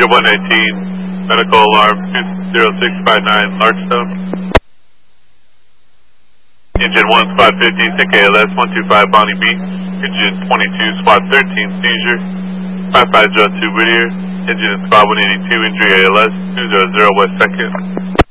Engine 119, medical alarm 20659 Larkstone. Engine 1 Squad 15, sick ALS 125 Bonnie B. Engine 22 Squad 13, seizure 5502 Whittier. Engine Squad 182, injury ALS 200 West 2nd.